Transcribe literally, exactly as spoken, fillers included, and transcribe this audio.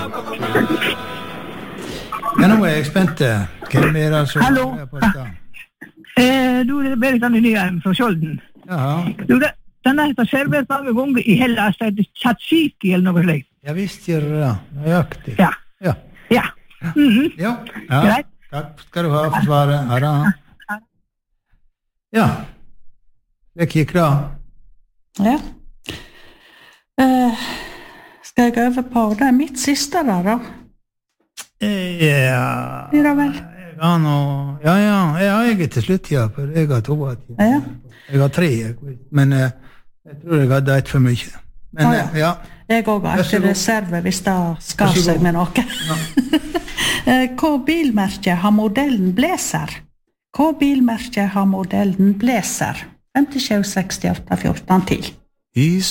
Ja, nå er jeg spent. Hvem er det som Hallo. er på det? Eh, du, det er Berit Anne Nyheim fra Skjolden. Ja, Du, det, den har jeg servert mange ganger i Hellas, det heter tzatziki eller noe slikt. jeg visste gjør det. Nøyaktig. Ja, Ja. ja. Mhm. Ja. Ja. Greit. Takk skal du ha for svaret. Ha det. Ja. Det kikker da. Ja. Eh, skal jeg gå over på det er mitt siste da, da? Ja. Blir det vel? Ja, nå, ja, ja, ja, jeg er til slutt, ja, for jeg har to av dem. Ja. Jeg har tre, jeg, men eh, jeg tror jeg hadde et for mye. Men Å, ja. eh, ja, Jeg også har Vær så ikke god. reserve hvis det skar Vær så seg god. med noe. Eh, Hva bilmerke har modellen Blazer? Hva bilmerke har modellen Blazer? fem sju seks åtte fjorten ti. I